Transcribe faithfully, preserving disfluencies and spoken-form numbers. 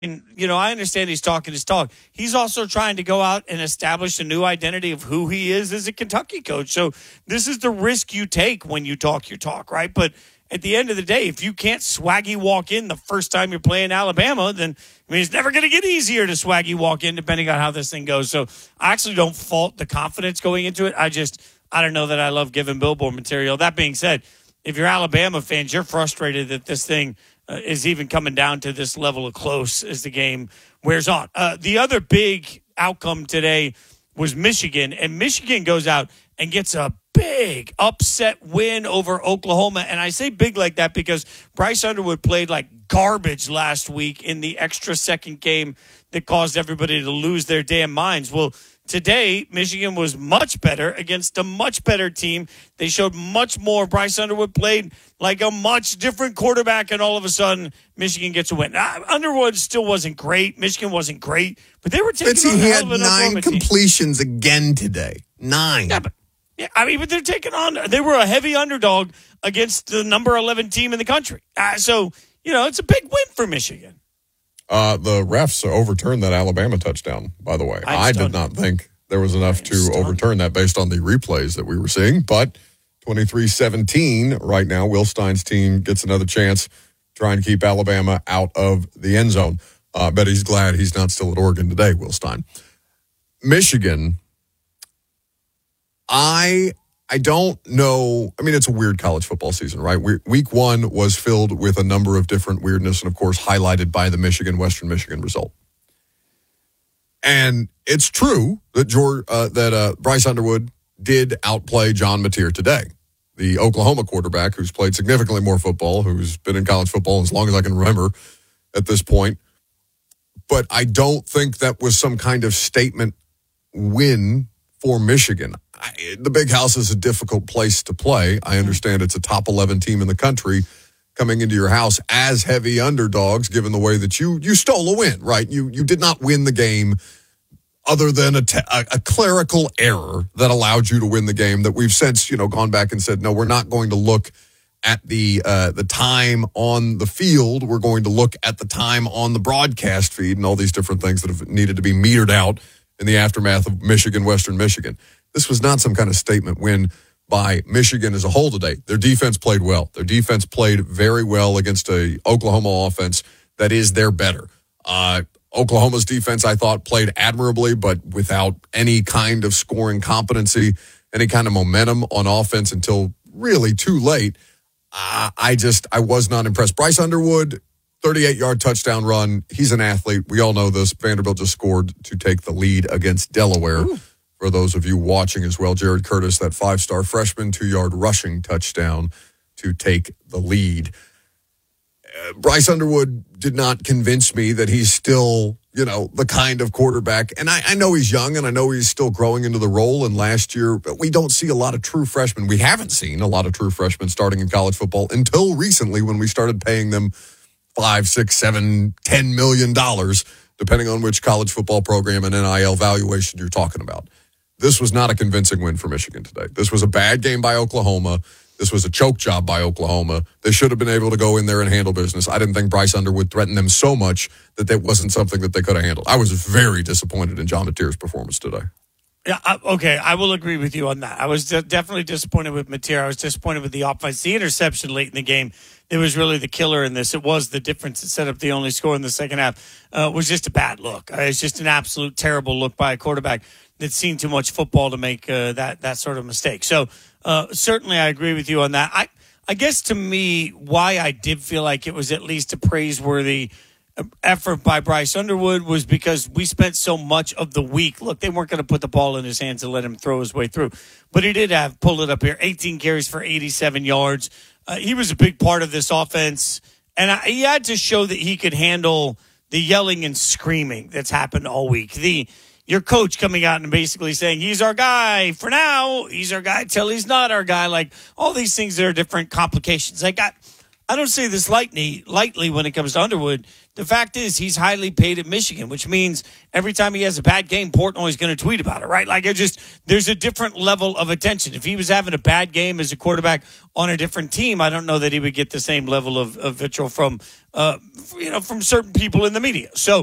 And, you know, I understand he's talking his talk. He's also trying to go out and establish a new identity of who he is as a Kentucky coach. So this is the risk you take when you talk your talk, right? But at the end of the day, if you can't swaggy walk in the first time you're playing Alabama, then I mean, it's never going to get easier to swaggy walk in depending on how this thing goes. So I actually don't fault the confidence going into it. I just, I don't know that I love giving billboard material. That being said, if you're Alabama fans, you're frustrated that this thing uh, is even coming down to this level of close as the game wears on. Uh, the other big outcome today was Michigan, and Michigan goes out and gets a big upset win over Oklahoma. And I say big like that because Bryce Underwood played like garbage last week in the extra second game that caused everybody to lose their damn minds. Well, today, Michigan was much better against a much better team. They showed much more. Bryce Underwood played like a much different quarterback, and all of a sudden, Michigan gets a win. Now, Underwood still wasn't great. Michigan wasn't great, but they were taking Fitzy, on a he hell had of an nine Oklahoma team. completions again today. Nine. Yeah, but yeah, I mean, but they're taking on. They were a heavy underdog against the number eleven team in the country. Uh, so you know, it's a big win for Michigan. Uh, the refs overturned that Alabama touchdown, by the way. I did not think there was enough to stunned. overturn that based on the replays that we were seeing. But twenty-three seventeen right now, Will Stein's team gets another chance trying to keep Alabama out of the end zone. I uh, bet he's glad he's not still at Oregon today, Will Stein. Michigan, I... I don't know. I mean, it's a weird college football season, right? We, week one was filled with a number of different weirdness and, of course, highlighted by the Michigan, Western Michigan result. And it's true that George, uh, that uh, Bryce Underwood did outplay John Mateer today, the Oklahoma quarterback who's played significantly more football, who's been in college football as long as I can remember at this point. But I don't think that was some kind of statement win for Michigan. I, the Big House is a difficult place to play. I understand it's a top eleven team in the country coming into your house as heavy underdogs, given the way that you you stole a win, right? You you did not win the game other than a, te- a, a clerical error that allowed you to win the game that we've since, you know, gone back and said, no, we're not going to look at the uh, the time on the field. We're going to look at the time on the broadcast feed and all these different things that have needed to be metered out in the aftermath of Michigan, Western Michigan. This was not some kind of statement win by Michigan as a whole today. Their defense played well. Their defense played very well against a Oklahoma offense that is their better. Uh, Oklahoma's defense, I thought, played admirably, but without any kind of scoring competency, any kind of momentum on offense until really too late. Uh, I just, I was not impressed. Bryce Underwood, thirty-eight-yard touchdown run. He's an athlete. We all know this. Vanderbilt just scored to take the lead against Delaware. Ooh. For those of you watching as well, Jared Curtis, that five-star freshman, two-yard rushing touchdown to take the lead. Uh, Bryce Underwood did not convince me that he's still, you know, the kind of quarterback. And I, I know he's young, and I know he's still growing into the role. And last year, but we don't see a lot of true freshmen. We haven't seen a lot of true freshmen starting in college football until recently when we started paying them five, six, seven, ten million dollars, depending on which college football program and N I L valuation you're talking about. This was not a convincing win for Michigan today. This was a bad game by Oklahoma. This was a choke job by Oklahoma. They should have been able to go in there and handle business. I didn't think Bryce Underwood threatened them so much that that wasn't something that they could have handled. I was very disappointed in John Mateer's performance today. Yeah, I, okay, I will agree with you on that. I was de- definitely disappointed with Mateer. I was disappointed with the offense. The interception late in the game, it was really the killer in this. It was the difference that set up the only score in the second half. Uh, was just a bad look. Uh, it's just an absolute terrible look by a quarterback that's seen too much football to make uh, that that sort of mistake. So uh, certainly I agree with you on that. I, I guess to me, why I did feel like it was at least a praiseworthy effort by Bryce Underwood was because we spent so much of the week. Look, they weren't going to put the ball in his hands and let him throw his way through. But he did have, pull it up here, eighteen carries for eighty-seven yards. Uh, he was a big part of this offense. And I, he had to show that he could handle the yelling and screaming that's happened all week. The Your coach coming out and basically saying, he's our guy for now. He's our guy till he's not our guy. Like all these things that are different complications. Like I, I don't say this lightly, lightly when it comes to Underwood. The fact is he's highly paid at Michigan, which means every time he has a bad game, Portnoy's going to tweet about it, right? Like, it just, there's a different level of attention. If he was having a bad game as a quarterback on a different team, I don't know that he would get the same level of, of vitriol from, uh, you know, from certain people in the media. So